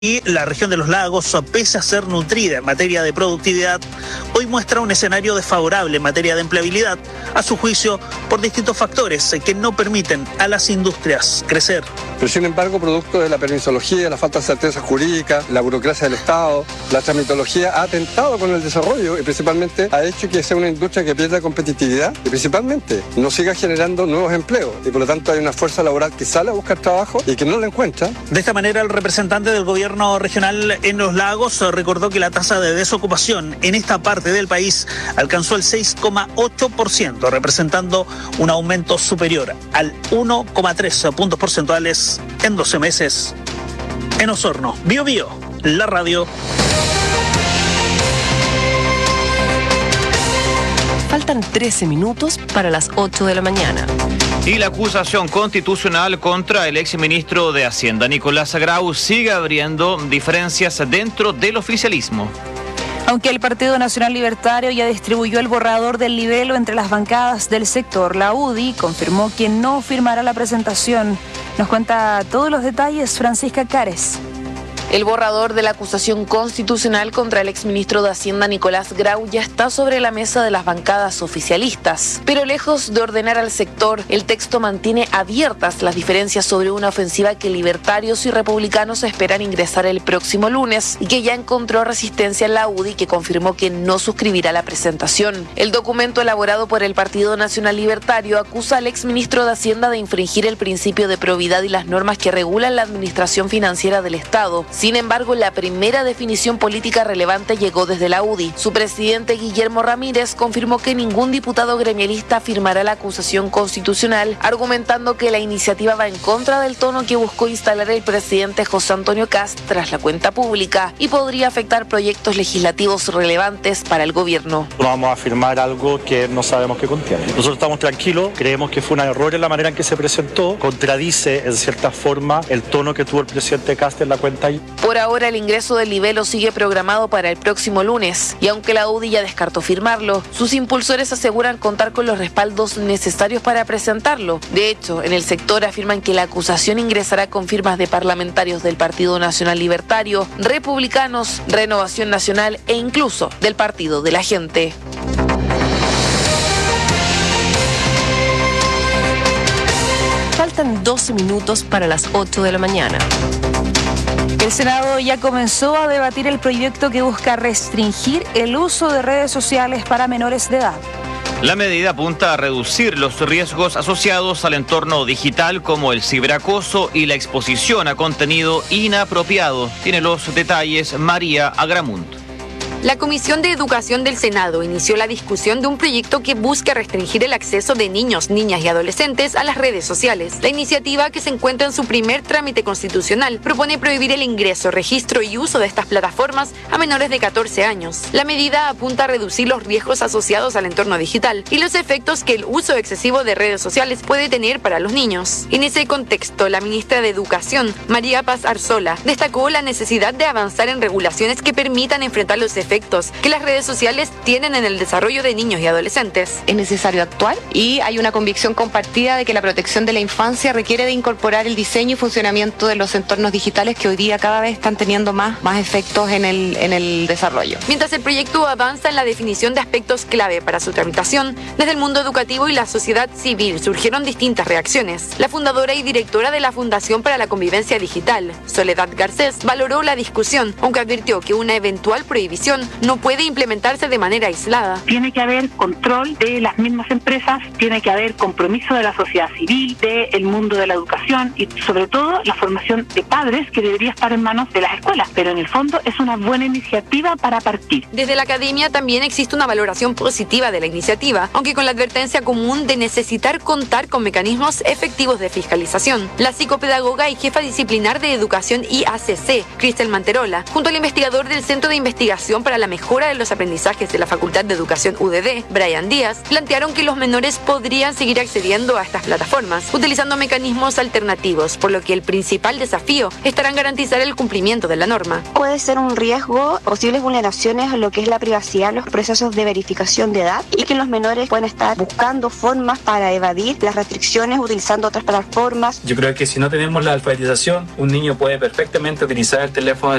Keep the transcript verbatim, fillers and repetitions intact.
Y la región de los lagos, pese a ser nutrida en materia de productividad, hoy muestra un escenario desfavorable en materia de empleabilidad, a su juicio, por distintos factores que no permiten a las industrias crecer. Pero sin embargo, producto de la permisología, la falta de certeza jurídica, la burocracia del Estado, la tramitología ha atentado con el desarrollo y principalmente ha hecho que sea una industria que pierda competitividad y principalmente no siga generando nuevos empleos. Y por lo tanto hay una fuerza laboral que sale a buscar trabajo y que no la encuentra. De esta manera, el representante del gobierno regional en los lagos recordó que la tasa de desocupación en esta parte del país alcanzó el seis coma ocho por ciento, representando un aumento superior al uno coma tres puntos porcentuales en doce meses. En Osorno, Bio Bio, la radio. Faltan trece minutos para las ocho de la mañana. Y la acusación constitucional contra el exministro de Hacienda, Nicolás Grau, sigue abriendo diferencias dentro del oficialismo. Aunque el Partido Nacional Libertario ya distribuyó el borrador del libelo entre las bancadas del sector, la U D I confirmó que no firmará la presentación. Nos cuenta todos los detalles Francisca Cares. El borrador de la acusación constitucional contra el exministro de Hacienda Nicolás Grau ya está sobre la mesa de las bancadas oficialistas. Pero lejos de ordenar al sector, el texto mantiene abiertas las diferencias sobre una ofensiva que libertarios y republicanos esperan ingresar el próximo lunes y que ya encontró resistencia en la U D I, que confirmó que no suscribirá la presentación. El documento elaborado por el Partido Nacional Libertario acusa al exministro de Hacienda de infringir el principio de probidad y las normas que regulan la administración financiera del Estado. Sin embargo, la primera definición política relevante llegó desde la U D I. Su presidente, Guillermo Ramírez, confirmó que ningún diputado gremialista firmará la acusación constitucional, argumentando que la iniciativa va en contra del tono que buscó instalar el presidente José Antonio Kast tras la cuenta pública y podría afectar proyectos legislativos relevantes para el gobierno. No vamos a firmar algo que no sabemos qué contiene. Nosotros estamos tranquilos, creemos que fue un error en la manera en que se presentó, contradice en cierta forma el tono que tuvo el presidente Kast en la cuenta. Por ahora, el ingreso del libelo sigue programado para el próximo lunes, y aunque la U D I ya descartó firmarlo, sus impulsores aseguran contar con los respaldos necesarios para presentarlo. De hecho, en el sector afirman que la acusación ingresará con firmas de parlamentarios del Partido Nacional Libertario, republicanos, Renovación Nacional e incluso del Partido de la Gente. Faltan doce minutos para las ocho de la mañana. El Senado ya comenzó a debatir el proyecto que busca restringir el uso de redes sociales para menores de edad. La medida apunta a reducir los riesgos asociados al entorno digital, como el ciberacoso y la exposición a contenido inapropiado. Tiene los detalles María Agramunt. La Comisión de Educación del Senado inició la discusión de un proyecto que busca restringir el acceso de niños, niñas y adolescentes a las redes sociales. La iniciativa, que se encuentra en su primer trámite constitucional, propone prohibir el ingreso, registro y uso de estas plataformas a menores de catorce años. La medida apunta a reducir los riesgos asociados al entorno digital y los efectos que el uso excesivo de redes sociales puede tener para los niños. En ese contexto, la ministra de Educación, María Paz Arzola, destacó la necesidad de avanzar en regulaciones que permitan enfrentar los efectos que las redes sociales tienen en el desarrollo de niños y adolescentes. Es necesario actuar y hay una convicción compartida de que la protección de la infancia requiere de incorporar el diseño y funcionamiento de los entornos digitales que hoy día cada vez están teniendo más, más efectos en el, en el desarrollo. Mientras el proyecto avanza en la definición de aspectos clave para su tramitación, desde el mundo educativo y la sociedad civil surgieron distintas reacciones. La fundadora y directora de la Fundación para la Convivencia Digital, Soledad Garcés, valoró la discusión, aunque advirtió que una eventual prohibición no puede implementarse de manera aislada. Tiene que haber control de las mismas empresas, tiene que haber compromiso de la sociedad civil, del mundo de la educación y sobre todo la formación de padres, que debería estar en manos de las escuelas, pero en el fondo es una buena iniciativa para partir. Desde la academia también existe una valoración positiva de la iniciativa, aunque con la advertencia común de necesitar contar con mecanismos efectivos de fiscalización. La psicopedagoga y jefa disciplinar de educación I A C C, Cristel Manterola, junto al investigador del Centro de Investigación para para la mejora de los aprendizajes de la Facultad de Educación U D D, Brian Díaz, plantearon que los menores podrían seguir accediendo a estas plataformas, utilizando mecanismos alternativos, por lo que el principal desafío estará en garantizar el cumplimiento de la norma. Puede ser un riesgo, posibles vulneraciones a lo que es la privacidad, los procesos de verificación de edad, y que los menores pueden estar buscando formas para evadir las restricciones utilizando otras plataformas. Yo creo que si no tenemos la alfabetización, un niño puede perfectamente utilizar el teléfono